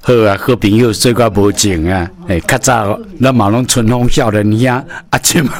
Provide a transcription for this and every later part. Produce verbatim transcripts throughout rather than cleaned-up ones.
好啊，好朋友说我无情啊！诶、欸，较早咱嘛拢春风少年兄啊，即嘛，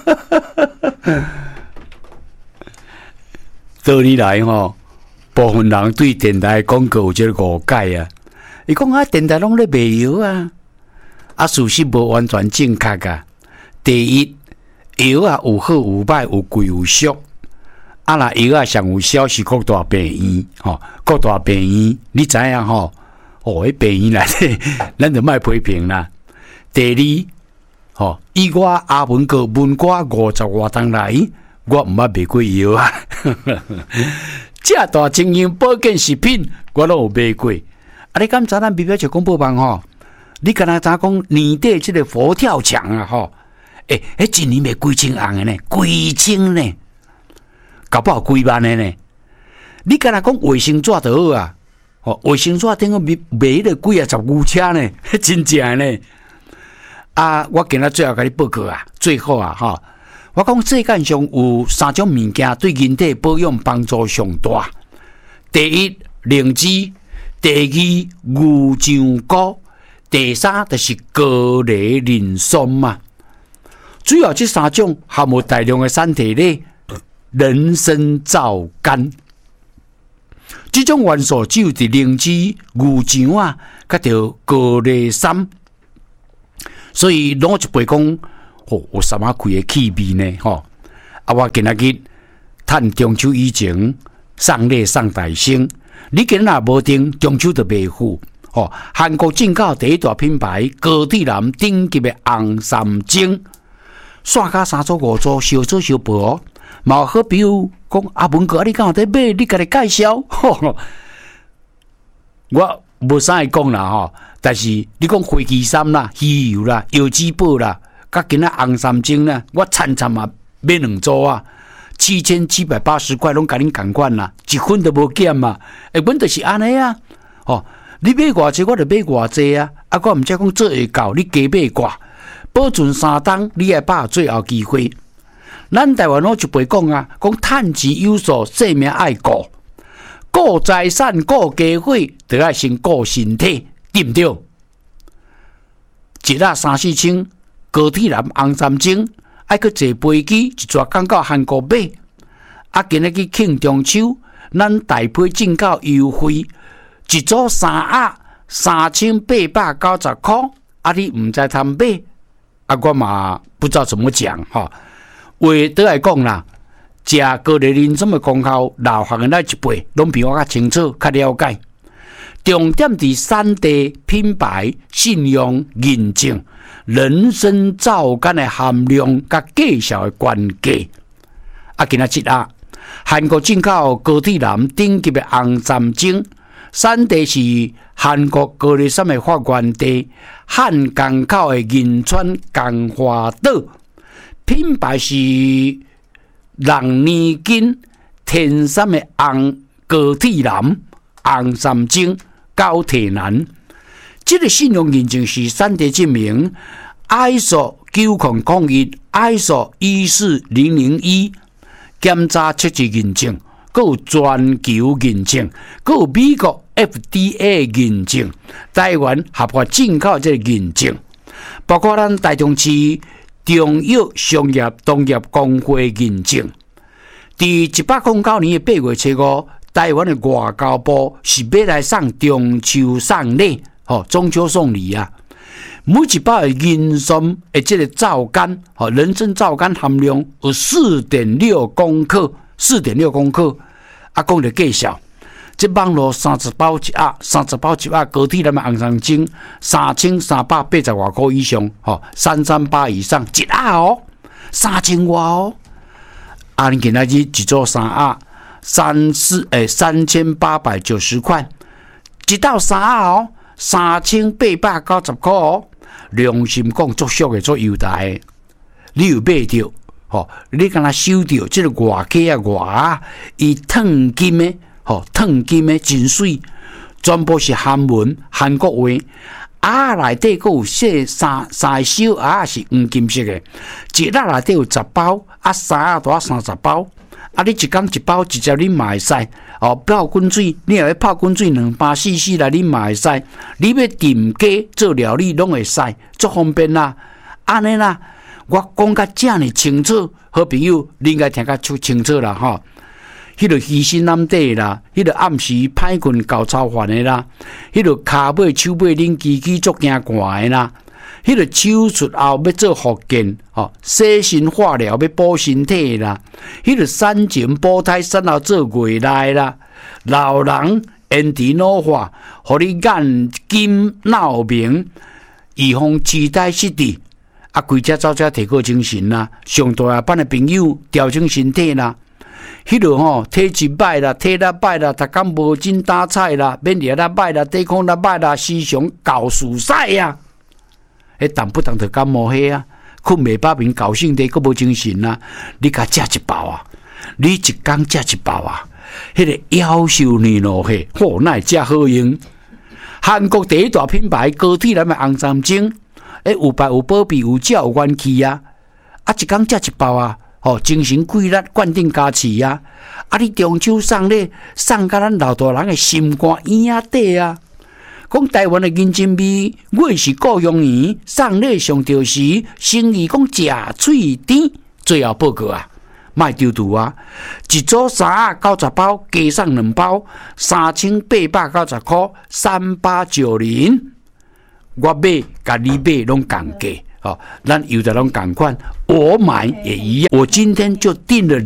道理来吼，部分人对电台广告有这个误解啊。伊讲啊，电台拢咧卖药啊，啊，事实无完全正确啊。第一，药啊有好有歹，有贵有俗。啊，若药啊上有销是各大病院吼，各大病院你知影吼？哦，迄病院内底，咱就莫批评啦。第二，吼，以我阿文哥文歌五十外冬来，我毋捌卖过药啊。遮大经营保健食品，我拢有卖过。啊，你敢知咱比表就广播网吼？你敢若知讲年底即个佛跳墙啊吼？诶、欸，迄一年卖几千红的呢？几千呢？搞不好几万的呢？你敢若讲卫生纸就好啊？哦，卫生纸顶个卖卖了几啊十牛车呢？真正呢！啊，我今仔最后甲你报告啊，最后啊，哈，我讲世界上有三种物件对人体保养帮助上大。第一，灵芝；第二，牛樟菇；第三，就是高丽人参嘛。主要这三种含有大量的产体咧，人参皂苷。这种元素只有伫灵芝、牛樟啊，甲着高丽参，所以攞一杯讲，哦，有什么开的气味呢？吼、哦！啊，我今仔日趁中秋以前送礼送大生，你今仔无订，中秋就袂赴。哦，韩国进口第一大品牌高地蓝顶级的红三精，线加三组五组，小组小薄哦。嘛好比如讲阿文哥，你敢有在买？你家己介绍，我无啥会讲啦吼。但是你讲飞机衫啦、鱼油啦、药脂宝啦，甲今仔红三精啦，我参参嘛买两组啊，七千七百八十块拢甲恁共款啦，一分都无减嘛。诶，阮就是安尼啊，吼，你买偌济，我就买偌济啊。啊，我毋则讲做会到，你加买寡，保存三冬，你爱把握最后机会。咱台湾佬就袂讲啊，讲趁钱有数，性命爱顾，顾财产、顾家伙，就要先顾身体，对不对？一日三四千，高铁蓝红三精，爱去坐飞机，一撮港到韩国买。啊，今日去庆中秋，咱大批进口优惠，一组三鸭三千八百九十块，啊，你唔知通买，啊，我嘛不知道怎么讲哈。话倒来讲啦，食高丽人参的功效，老行的那一辈拢比我较清楚、较了解。重点伫产地、品牌、信用、认证、人参皂苷的含量甲介绍的关键。啊，今仔日啊，韩国进口高铁蓝顶级的红三精，产地是韩国高丽参的发源地汉港口的银川港华岛。品牌是人年金天山的红高铁蓝红三精高铁蓝，这个信用认证是产地证明 I S O 九零零一 I S O 一四零零一检查测试认证，还有全球认证，还有美国 F D A 认证，台湾合法进口这个认证，包括咱台中市中药商业农业公会认证。伫一百零九年的八月初五，台湾的外交部是要来送中秋送礼，吼，中秋送礼啊！每一包的人参的这个皂苷，吼，人参皂苷含量有四点六公克，四点六公克。啊，讲着介绍，这网络三十包一盒，三十包一盒高铁蓝的红三精，三千三百八十外块以上，吼，三三八以上一盒哦，三千外哦。啊，你今仔日一组三盒，三四诶三千八百九十块，一到三盒哦，三千八百九十块哦。良心讲，足俗的，足优待的，你有买着？吼，你敢若收着这个外壳啊外啊，伊烫金的，吼，烫金的真水，全部是韩文韩国话。啊，内底佫有写三三小啊是黄金色的，一盒内底有十包，啊三盒多三十包， 啊，你一工一包直接啉嘛会使。哦，泡滚水，你若要泡滚水两百 C C 来啉嘛会使。你要炖鸡做料理拢会使，足方便啦。安尼啦，我讲甲遮尔清楚，好朋友你应该听甲出清楚啦吼。迄个鱼身难底啦，迄个暗时歹困搞操烦的啦，迄个骹尾手尾恁叽叽足惊寒的啦。迄个手术后要做复健，吼，洗身化疗要补身体啦。迄个产前保胎产后做月内啦。老人延迟老化，互你眼睛闹明，预防痴呆失智。啊，规只走只提高精神啦，上大下班的朋友调整身体啦。迄个吼体质歹啦，体力歹啦，逐工无精打采啦，免疫力歹啦，抵抗力歹啦，时常搞事赛呀。迄动不动就感冒迄啊，困袂饱眠，高兴地，佫无精神啊！你甲食一包啊，你一工食一包啊，迄、那个夭寿年罗嘿，嚯，那会真好用。韩国第一大品牌高铁蓝的红三精，诶，有白有保庇，有照有元气啊！啊，一工食一包啊，吼、哦，精神贵力灌顶加持啊！啊，你中秋送礼，送甲咱老大人的心肝耳仔底啊！讲台湾的银针味，我是故乡圆，送礼上着时，生意讲食脆甜。最后报告啊，卖丢丢啊！一组三啊九十包，加送两包，三千八百九十块，三八九零。我买甲你买拢共价，哦，咱有的拢共款，我买也一样。我今天就订了